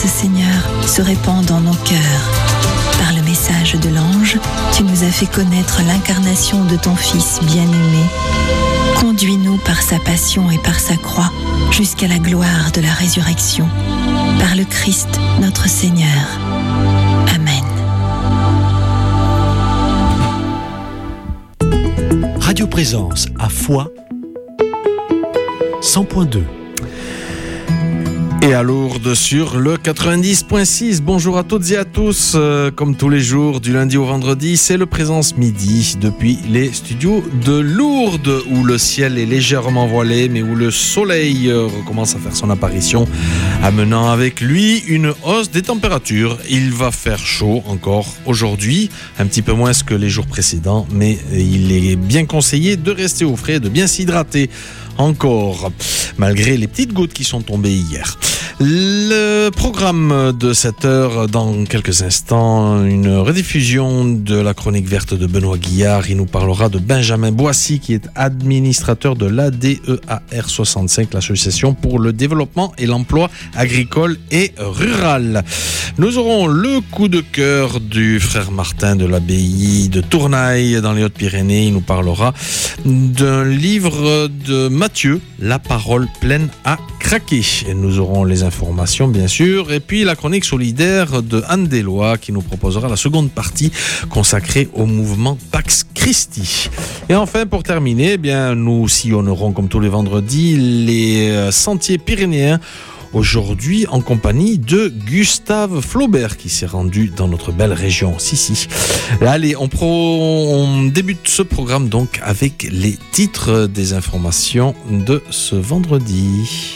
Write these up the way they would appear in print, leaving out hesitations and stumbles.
grâce, Seigneur, se répand dans nos cœurs. Par le message de l'ange, tu nous as fait connaître l'incarnation de ton Fils bien-aimé. Conduis-nous par sa passion et par sa croix jusqu'à la gloire de la résurrection. Par le Christ, notre Seigneur. Amen. Radio Présence à Foix 100.2 et à Lourdes sur le 90.6. Bonjour à toutes et à tous. Comme tous les jours, du lundi au vendredi, c'est le Présence Midi depuis les studios de Lourdes où le ciel est légèrement voilé mais où le soleil recommence à faire son apparition, amenant avec lui une hausse des températures. Il va faire chaud encore aujourd'hui, un petit peu moins que les jours précédents, mais il est bien conseillé de rester au frais, de bien s'hydrater encore, malgré les petites gouttes qui sont tombées hier. Le programme de cette heure, dans quelques instants, une rediffusion de la chronique verte de Benoît Guillard. Il nous parlera de Benjamin Boissy, qui est administrateur de l'ADEAR 65, l'association pour le développement et l'emploi agricole et rural. Nous aurons le coup de cœur du frère Martin de l'abbaye de Tournaille dans les Hautes-Pyrénées. Il nous parlera d'un livre de Matthieu, La parole pleine à craquer. Et nous aurons les informations, bien sûr, et puis la chronique solidaire de Anne Deslois qui nous proposera la seconde partie consacrée au mouvement Pax Christi. Et enfin, pour terminer, nous sillonnerons comme tous les vendredis les sentiers pyrénéens, aujourd'hui en compagnie de Gustave Flaubert qui s'est rendu dans notre belle région. Si. Allez, on débute ce programme donc avec les titres des informations de ce vendredi.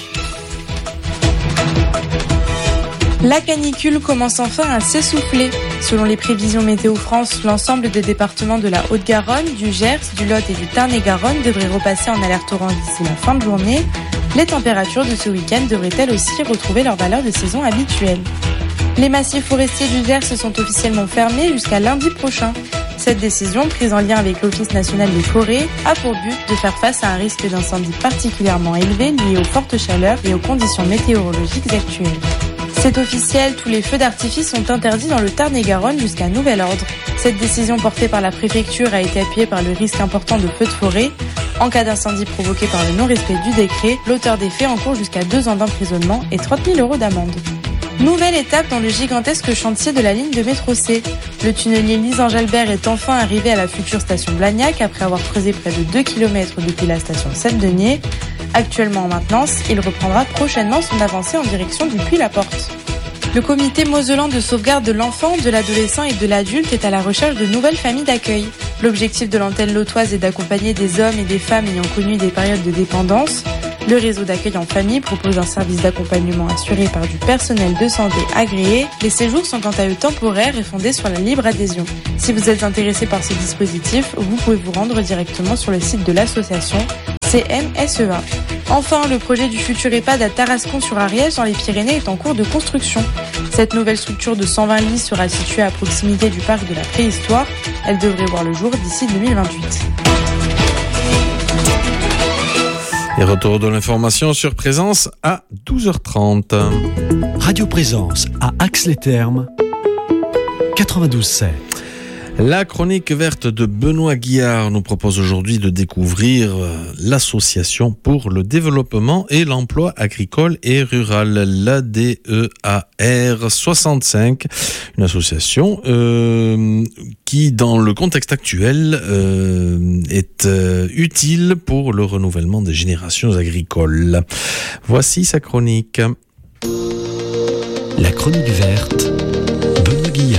La canicule commence enfin à s'essouffler. Selon les prévisions Météo France, l'ensemble des départements de la Haute-Garonne, du Gers, du Lot et du Tarn-et-Garonne devraient repasser en alerte orange d'ici la fin de journée. Les températures de ce week-end devraient-elles aussi retrouver leur valeur de saison habituelle. Les massifs forestiers du Gers se sont officiellement fermés jusqu'à lundi prochain. Cette décision, prise en lien avec l'Office national des forêts, a pour but de faire face à un risque d'incendie particulièrement élevé lié aux fortes chaleurs et aux conditions météorologiques actuelles. C'est officiel, tous les feux d'artifice sont interdits dans le Tarn-et-Garonne jusqu'à nouvel ordre. Cette décision portée par la préfecture a été appuyée par le risque important de feux de forêt. En cas d'incendie provoqué par le non-respect du décret, l'auteur des faits encourt jusqu'à 2 ans d'emprisonnement et 30 000 € d'amende. Nouvelle étape dans le gigantesque chantier de la ligne de métro C. Le tunnelier Lise-Ange-Albert est enfin arrivé à la future station Blagnac après avoir creusé près de 2 km depuis la station Sept-Deniers. Actuellement en maintenance, il reprendra prochainement son avancée en direction du Puy-la-Porte. Le comité mosellan de sauvegarde de l'enfant, de l'adolescent et de l'adulte est à la recherche de nouvelles familles d'accueil. L'objectif de l'antenne lotoise est d'accompagner des hommes et des femmes ayant connu des périodes de dépendance. Le réseau d'accueil en famille propose un service d'accompagnement assuré par du personnel de santé agréé. Les séjours sont quant à eux temporaires et fondés sur la libre adhésion. Si vous êtes intéressé par ce dispositif, vous pouvez vous rendre directement sur le site de l'association CMSEA. Enfin, le projet du futur EHPAD à Tarascon-sur-Ariège dans les Pyrénées est en cours de construction. Cette nouvelle structure de 120 lits sera située à proximité du parc de la Préhistoire. Elle devrait voir le jour d'ici 2028. Et retour de l'information sur Présence à 12h30. Radio Présence à Ax-les-Thermes 92.7. La chronique verte de Benoît Guillard nous propose aujourd'hui de découvrir l'association pour le développement et l'emploi agricole et rural, l'ADEAR 65, une association qui, dans le contexte actuel, est utile pour le renouvellement des générations agricoles. Voici sa chronique. La chronique verte, Benoît Guillard.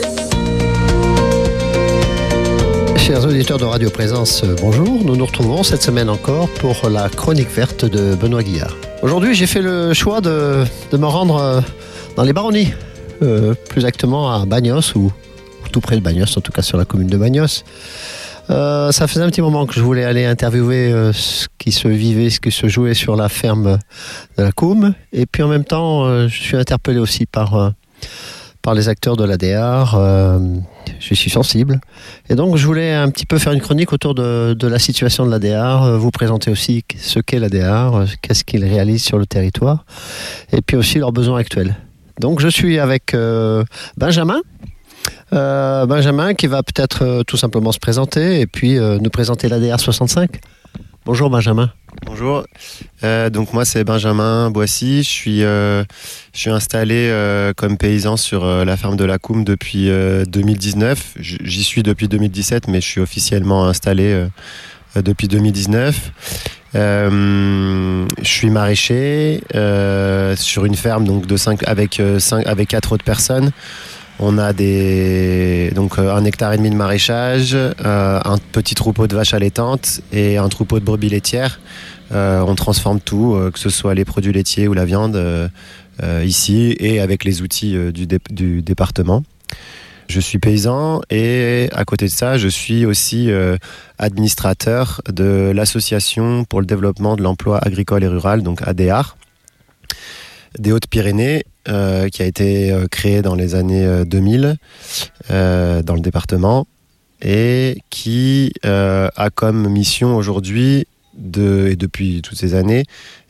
Chers auditeurs de Radio Présence, bonjour. Nous nous retrouvons cette semaine encore pour la chronique verte de Benoît Guillard. Aujourd'hui, j'ai fait le choix de me rendre dans les Baronnies, plus exactement à Bagnos, ou tout près de Bagnos, en tout cas sur la commune de Bagnos. Ça faisait un petit moment que je voulais aller interviewer ce qui se vivait, ce qui se jouait sur la ferme de la Coume. Et puis en même temps, je suis interpellé aussi par les acteurs de l'ADEAR. Je suis sensible. Et donc, je voulais un petit peu faire une chronique autour de la situation de l'ADEAR, vous présenter aussi ce qu'est l'ADEAR, qu'est-ce qu'ils réalisent sur le territoire, et puis aussi leurs besoins actuels. Donc je suis avec Benjamin. Benjamin qui va peut-être tout simplement se présenter et puis nous présenter l'ADR 65. Bonjour Benjamin. Bonjour, donc moi c'est Benjamin Boissy, je suis installé comme paysan sur la ferme de la Coume depuis 2019. J'y suis depuis 2017 mais je suis officiellement installé depuis 2019. Je suis maraîcher sur une ferme donc avec 4 autres personnes. On a donc 1,5 hectare de maraîchage, un petit troupeau de vaches allaitantes et un troupeau de brebis laitières. On transforme tout, que ce soit les produits laitiers ou la viande, ici et avec les outils du département. Je suis paysan et à côté de ça, je suis aussi administrateur de l'Association pour le développement de l'emploi agricole et rural, donc ADEAR, des Hautes-Pyrénées, qui a été créée dans les années 2000 dans le département et qui a comme mission aujourd'hui, et depuis toutes ces années,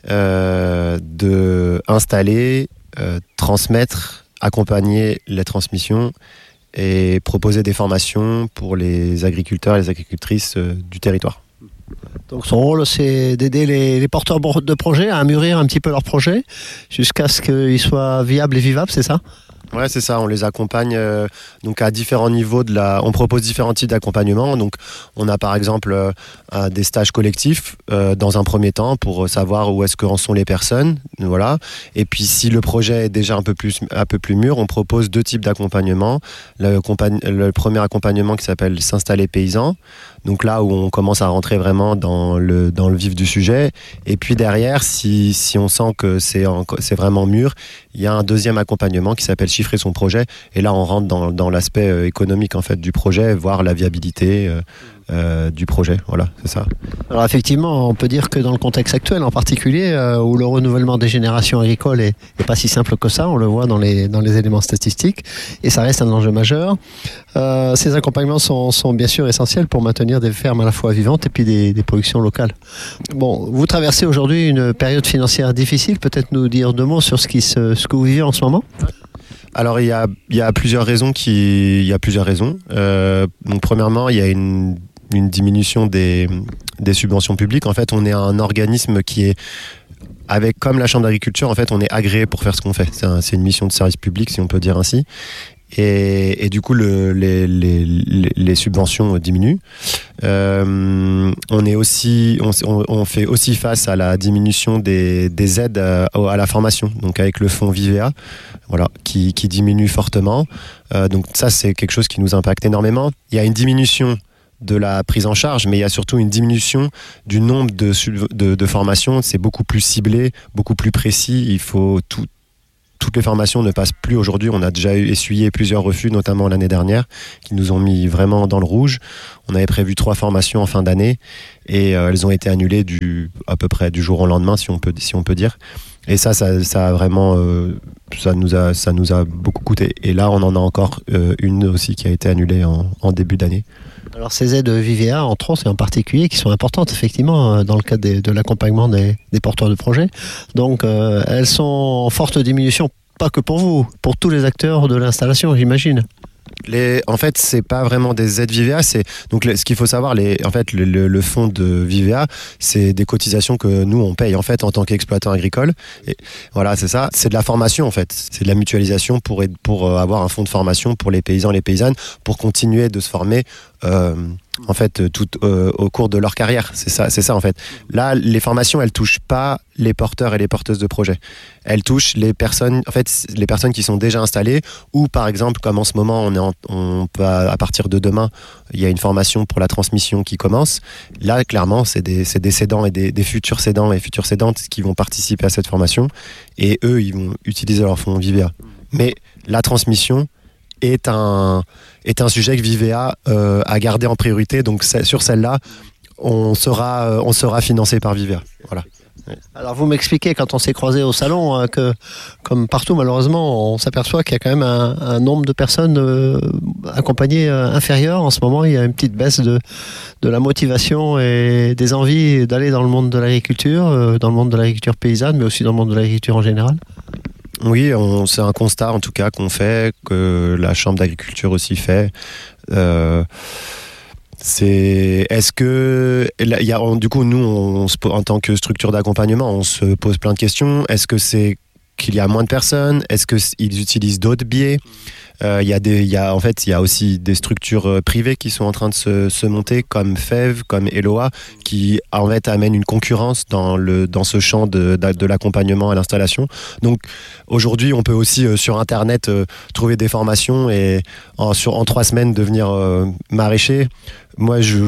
de installer, transmettre, accompagner les transmissions et proposer des formations pour les agriculteurs et les agricultrices du territoire. Donc son rôle, c'est d'aider les porteurs de projets à mûrir un petit peu leur projet jusqu'à ce qu'ils soient viables et vivables, c'est ça ? Ouais, c'est ça. On les accompagne donc à différents niveaux on propose différents types d'accompagnement. Donc, on a par exemple des stages collectifs dans un premier temps pour savoir où est-ce qu'en sont les personnes, voilà. Et puis, si le projet est déjà un peu plus mûr, on propose 2 types d'accompagnement. Le premier accompagnement qui s'appelle s'installer paysan. Donc là où on commence à rentrer vraiment dans le vif du sujet. Et puis derrière, si on sent que c'est vraiment mûr, il y a un deuxième accompagnement qui s'appelle chiffrer son projet. Et là, on rentre dans l'aspect économique en fait du projet, voir la viabilité du projet. Voilà, c'est ça. Alors effectivement, on peut dire que dans le contexte actuel, en particulier, où le renouvellement des générations agricoles est pas si simple que ça, on le voit dans les éléments statistiques, et ça reste un enjeu majeur. Ces accompagnements sont bien sûr essentiels pour maintenir des fermes à la fois vivantes et puis des productions locales. Bon, vous traversez aujourd'hui une période financière difficile. Peut-être nous dire 2 mots sur ce que vous vivez en ce moment ? Alors il y a plusieurs raisons. Donc premièrement, il y a une diminution des subventions publiques. En fait, on est un organisme qui est comme la Chambre d'agriculture, en fait, on est agréé pour faire ce qu'on fait. C'est une mission de service public, si on peut dire ainsi. Et du coup, les subventions diminuent. On fait aussi face à la diminution des aides à la formation, donc avec le fonds Vivea, voilà, qui diminue fortement. Donc ça, c'est quelque chose qui nous impacte énormément. Il y a une diminution de la prise en charge, mais il y a surtout une diminution du nombre de formations. C'est beaucoup plus ciblé, beaucoup plus précis. Il faut toutes les formations ne passent plus aujourd'hui. On a déjà essuyé plusieurs refus, notamment l'année dernière, qui nous ont mis vraiment dans le rouge. On avait prévu 3 formations en fin d'année et elles ont été annulées à peu près du jour au lendemain, si on peut dire. Et ça a vraiment, ça nous a beaucoup coûté. Et là, on en a encore une aussi qui a été annulée en début d'année. Alors ces aides Vivea, entre autres, et en particulier, qui sont importantes effectivement dans le cadre de l'accompagnement des porteurs de projets. Donc elles sont en forte diminution, pas que pour vous, pour tous les acteurs de l'installation, j'imagine. En fait, c'est pas vraiment des aides Vivea. Ce qu'il faut savoir, le fonds de Vivea, c'est des cotisations que nous on paye en fait en tant qu'exploitant agricole. Et voilà, c'est ça. C'est de la formation en fait. C'est de la mutualisation pour avoir un fonds de formation pour les paysans, les paysannes, pour continuer de se former. En fait, tout au cours de leur carrière, c'est ça en fait. Là, les formations, elles touchent pas les porteurs et les porteuses de projets. Elles touchent les personnes qui sont déjà installées, ou par exemple, comme en ce moment, on peut à partir de demain, il y a une formation pour la transmission qui commence. Là, clairement, c'est des cédants et des futurs cédants et futures cédantes qui vont participer à cette formation, et eux, ils vont utiliser leur fonds Vivea. Mais la transmission est un sujet que Vivea a gardé en priorité. Donc sur celle-là, on sera financé par Vivea. Voilà. Alors vous m'expliquez quand on s'est croisés au salon que comme partout malheureusement on s'aperçoit qu'il y a quand même un nombre de personnes accompagnées inférieur. En ce moment il y a une petite baisse de la motivation et des envies d'aller dans le monde de l'agriculture, dans le monde de l'agriculture paysanne, mais aussi dans le monde de l'agriculture en général. Oui, c'est un constat en tout cas qu'on fait, que la Chambre d'agriculture aussi fait. Est-ce que du coup nous en tant que structure d'accompagnement on se pose plein de questions. Est-ce que c'est qu'il y a moins de personnes? Est-ce qu'ils utilisent d'autres biais? Il y a aussi des structures privées qui sont en train de se monter, comme FEV, comme Eloa, qui en fait amènent une concurrence dans ce champ de l'accompagnement à l'installation. Donc aujourd'hui, on peut aussi sur Internet trouver des formations et en 3 semaines devenir maraîcher. Moi, je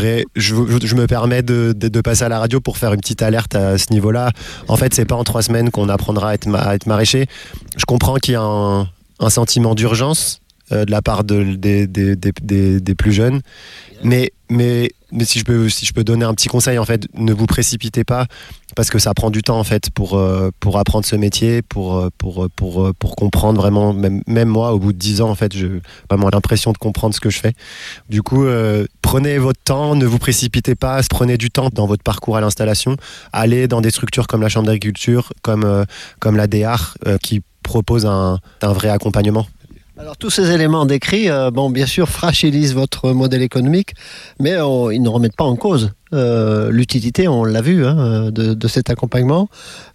me permets de passer à la radio pour faire une petite alerte à ce niveau-là. En fait, c'est pas en 3 semaines qu'on apprendra à être maraîcher. Je comprends qu'il y a un sentiment d'urgence de la part des plus jeunes, mais si je peux donner un petit conseil, en fait, ne vous précipitez pas, parce que ça prend du temps en fait pour apprendre ce métier, pour comprendre vraiment. Même moi, au bout de 10 ans, en fait, j'ai vraiment l'impression de comprendre ce que je fais. Du coup, prenez votre temps, ne vous précipitez pas, prenez du temps dans votre parcours à l'installation. Allez dans des structures comme la Chambre d'agriculture, comme la DEAR, qui propose un vrai accompagnement. Alors tous ces éléments décrits, bien sûr, fragilisent votre modèle économique, mais ils ne remettent pas en cause l'utilité, on l'a vu, de cet accompagnement,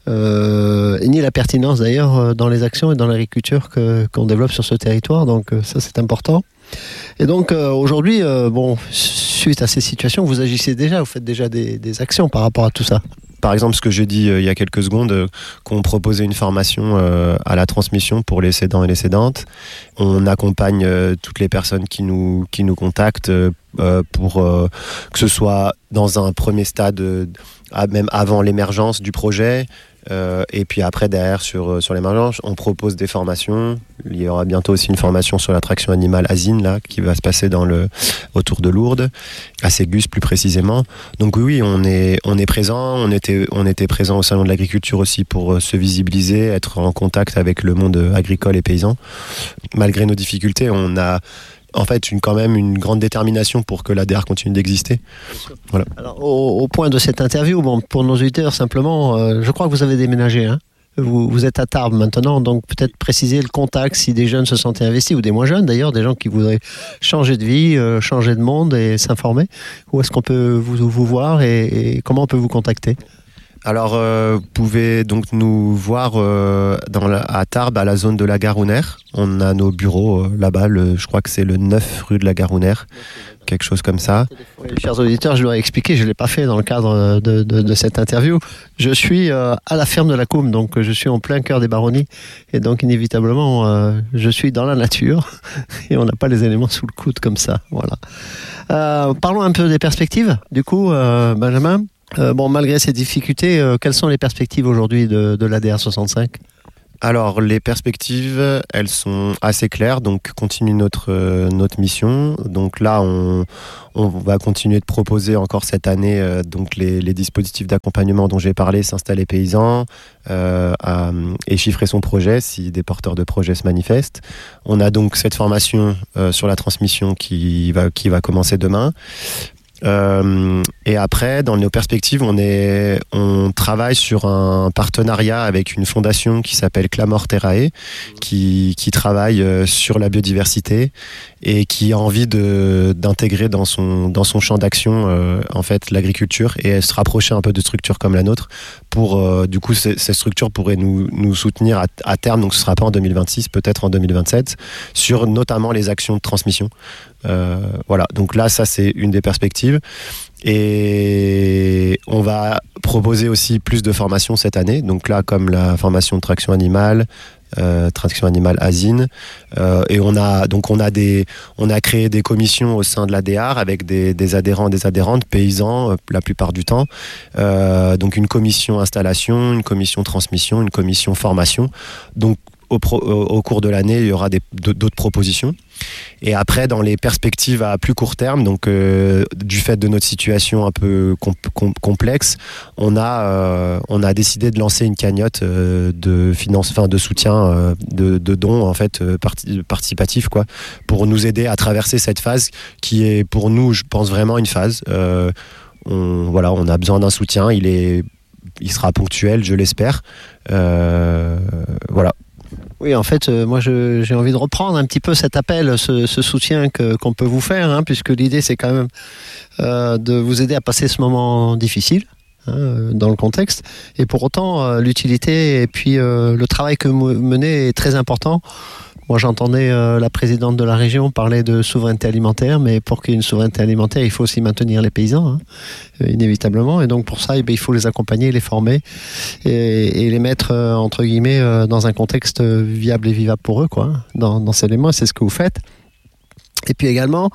ni la pertinence d'ailleurs dans les actions et dans l'agriculture qu'on développe sur ce territoire. Donc ça, c'est important. Et donc aujourd'hui, suite à ces situations, vous agissez déjà, vous faites déjà des actions par rapport à tout ça. Par exemple, ce que j'ai dit il y a quelques secondes, qu'on proposait une formation à la transmission pour les cédants et les cédantes. On accompagne toutes les personnes qui nous contactent pour que ce soit dans un premier stade, même avant l'émergence du projet, et puis après derrière sur l'émergence, on propose des formations. Il y aura bientôt aussi une formation sur la traction animale asine là, qui va se passer autour de Lourdes, à Ségus plus précisément. Donc oui, on est présent. On était présent au salon de l'agriculture aussi pour se visibiliser, être en contact avec le monde agricole et paysan. Malgré nos difficultés, on a en fait quand même une grande détermination pour que la DEAR continue d'exister. Voilà. Alors, au point de cette interview, pour nos auditeurs simplement, je crois que vous avez déménagé, hein. Vous êtes à Tarbes maintenant, donc peut-être préciser le contact si des jeunes se sentaient investis, ou des moins jeunes d'ailleurs, des gens qui voudraient changer de vie, changer de monde et s'informer. Où est-ce qu'on peut vous voir et comment on peut vous contacter ? Alors, vous pouvez donc nous voir à Tarbes, à la zone de la Garounère. On a nos bureaux là-bas, je crois que c'est le 9 rue de la Garounère, quelque chose comme ça. Chers auditeurs, je leur ai expliqué, je ne l'ai pas fait dans le cadre de cette interview. Je suis à la ferme de la Coume, donc je suis en plein cœur des baronnies. Et donc, inévitablement, je suis dans la nature et on n'a pas les éléments sous le coude comme ça. Voilà. Parlons un peu des perspectives, du coup, Benjamin. Malgré ces difficultés, quelles sont les perspectives aujourd'hui de l'ADR 65 ? Alors, les perspectives, elles sont assez claires. Donc, continue notre mission. Donc là, on va continuer de proposer encore cette année donc les dispositifs d'accompagnement dont j'ai parlé, s'installer paysan, et chiffrer son projet si des porteurs de projets se manifestent. On a donc cette formation sur la transmission qui va commencer demain. Et après, dans nos perspectives, on travaille sur un partenariat avec une fondation qui s'appelle Clamor Terrae, qui travaille sur la biodiversité et qui a envie d'intégrer dans son champ d'action en fait l'agriculture et se rapprocher un peu de structures comme la nôtre pour du coup ces structures pourraient nous soutenir à terme, donc ce sera pas en 2026, peut-être en 2027, sur notamment les actions de transmission. Voilà, donc là ça c'est une des perspectives et on va proposer aussi plus de formations cette année, donc là comme la formation de traction animale asine, et on a créé des commissions au sein de la DEAR avec des adhérents et des adhérentes paysans la plupart du temps, donc une commission installation, une commission transmission, une commission formation. Donc au cours de l'année, il y aura d'autres propositions. Et après, dans les perspectives à plus court terme, donc du fait de notre situation un peu complexe, on a décidé de lancer une cagnotte de soutien, de dons en fait participatifs quoi, pour nous aider à traverser cette phase qui est pour nous, je pense vraiment une phase. On a besoin d'un soutien. Il sera ponctuel, je l'espère. Voilà. Oui, en fait, moi j'ai envie de reprendre un petit peu cet appel, ce soutien qu'on peut vous faire, hein, puisque l'idée c'est quand même de vous aider à passer ce moment difficile. Dans le contexte, et pour autant l'utilité et puis le travail que vous menez est très important. Moi j'entendais la présidente de la région parler de souveraineté alimentaire, mais pour qu'il y ait une souveraineté alimentaire il faut aussi maintenir les paysans, inévitablement, et donc pour ça il faut les accompagner, les former et les mettre entre guillemets dans un contexte viable et vivable pour eux, quoi, dans ces éléments. C'est ce que vous faites. Et puis également,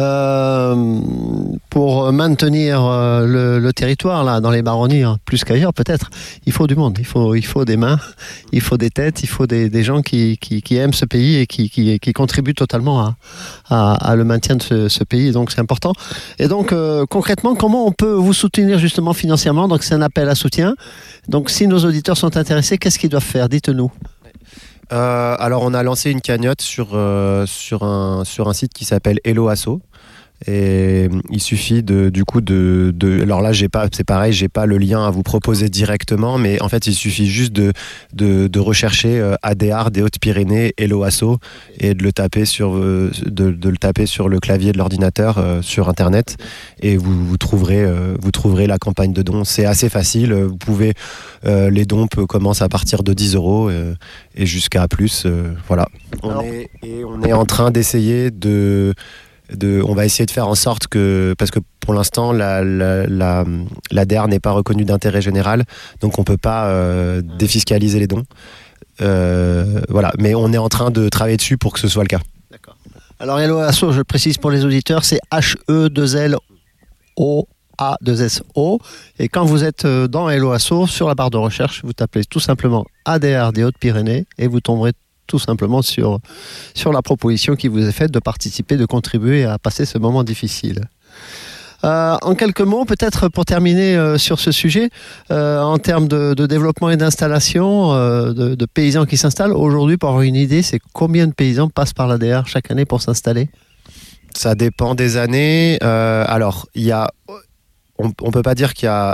pour maintenir le territoire là, dans les baronnies, plus qu'ailleurs peut-être, il faut du monde, il faut des mains, il faut des têtes, il faut des gens qui aiment ce pays et qui contribuent totalement à le maintien de ce pays. Donc c'est important. Et donc concrètement, comment on peut vous soutenir justement financièrement? Donc c'est un appel à soutien. Donc si nos auditeurs sont intéressés, qu'est-ce qu'ils doivent faire? Dites-nous. Alors on a lancé une cagnotte sur un site qui s'appelle Hello Asso, et il suffit alors là c'est pareil, j'ai pas le lien à vous proposer directement, mais en fait il suffit juste de rechercher ADR des Hautes-Pyrénées Hello Asso et de le taper sur le clavier de l'ordinateur sur internet, et vous trouverez la campagne de dons. C'est assez facile, vous pouvez les dons commencent à partir de 10 € et jusqu'à plus, voilà. On est en train d'essayer on va essayer de faire en sorte que, parce que pour l'instant l'ADR n'est pas reconnue d'intérêt général, donc on peut pas défiscaliser les dons, voilà, mais on est en train de travailler dessus pour que ce soit le cas. D'accord. Alors Hello Asso, je le précise pour les auditeurs, c'est HE2LOA2SO, et quand vous êtes dans Hello Asso, sur la barre de recherche, vous tapez tout simplement ADR des Hautes-Pyrénées et vous tomberez tout simplement sur la proposition qui vous est faite de participer, de contribuer à passer ce moment difficile. En quelques mots, peut-être pour terminer sur ce sujet, en termes de développement et d'installation, de paysans qui s'installent, aujourd'hui, pour avoir une idée, c'est combien de paysans passent par l'ADR chaque année pour s'installer? Ça dépend des années. Alors, on peut pas dire qu'il y a...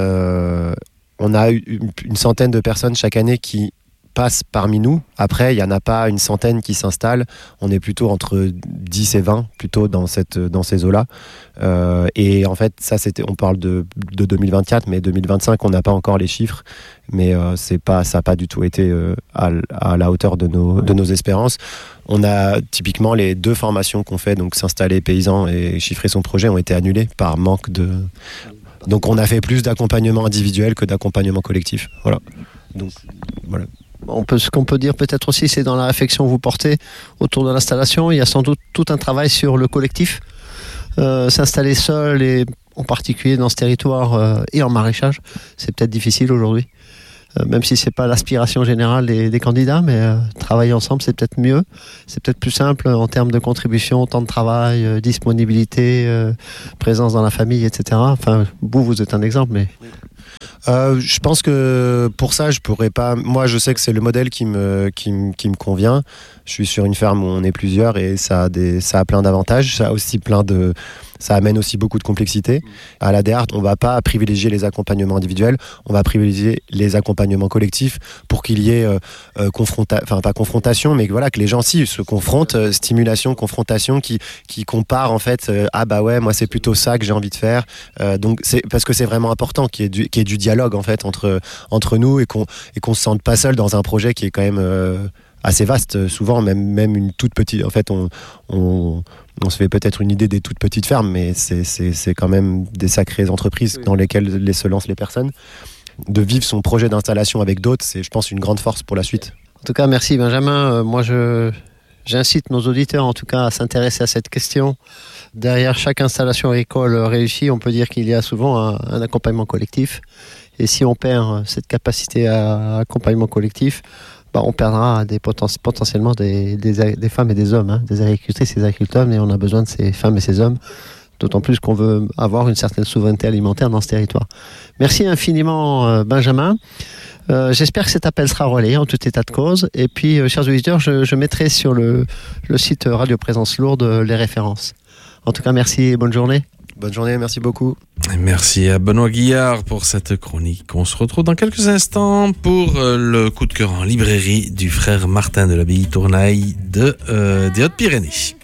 on a une centaine de personnes chaque année qui passent parmi nous. Après, il n'y en a pas une centaine qui s'installent. On est plutôt entre 10 et 20 plutôt dans ces eaux-là. Et en fait, ça, on parle de 2024, mais 2025, on n'a pas encore les chiffres. Mais ça n'a pas du tout été à la hauteur de nos espérances. On a typiquement les 2 formations qu'on fait, donc s'installer paysan et chiffrer son projet, ont été annulées par manque de... Donc on a fait plus d'accompagnement individuel que d'accompagnement collectif. Voilà. Donc voilà. Ce qu'on peut dire peut-être aussi, c'est dans la réflexion que vous portez autour de l'installation, il y a sans doute tout un travail sur le collectif. S'installer seul, et en particulier dans ce territoire et en maraîchage, c'est peut-être difficile aujourd'hui. Même si c'est pas l'aspiration générale des candidats, mais travailler ensemble, c'est peut-être mieux. C'est peut-être plus simple en termes de contribution, temps de travail, disponibilité, présence dans la famille, etc. Enfin, vous êtes un exemple, mais... Je pense que pour ça, je pourrais pas. Moi, je sais que c'est le modèle qui me convient. Je suis sur une ferme où on est plusieurs et ça a plein d'avantages. Ça amène aussi beaucoup de complexité. À l'ADR, on va pas privilégier les accompagnements individuels, on va privilégier les accompagnements collectifs pour qu'il y ait pas confrontation, mais voilà, que les gens se confrontent, stimulation, confrontation, qui comparent en fait. Ah bah ouais, moi c'est plutôt ça que j'ai envie de faire. Donc c'est parce que c'est vraiment important qu'il y ait du dialogue en fait entre nous et qu'on se sente pas seul dans un projet qui est quand même assez vaste. Souvent même une toute petite. En fait, on se fait peut-être une idée des toutes petites fermes, mais c'est quand même des sacrées entreprises dans lesquelles se lancent les personnes. De vivre son projet d'installation avec d'autres, c'est, je pense, une grande force pour la suite. En tout cas, merci Benjamin. Moi, j'incite nos auditeurs, en tout cas, à s'intéresser à cette question. Derrière chaque installation agricole réussie, on peut dire qu'il y a souvent un accompagnement collectif. Et si on perd cette capacité à accompagnement collectif, on perdra potentiellement des femmes et des hommes, des agricultrices et des agriculteurs, et on a besoin de ces femmes et ces hommes, d'autant plus qu'on veut avoir une certaine souveraineté alimentaire dans ce territoire. Merci infiniment Benjamin. J'espère que cet appel sera relayé en tout état de cause. Et puis, chers auditeurs, je mettrai sur le site Radio Présence Lourdes les références. En tout cas, merci et bonne journée. Bonne journée, merci beaucoup. Merci à Benoît Guillard pour cette chronique. On se retrouve dans quelques instants pour le coup de cœur en librairie du frère Martin de l'abbaye Tournaille des Hautes-Pyrénées.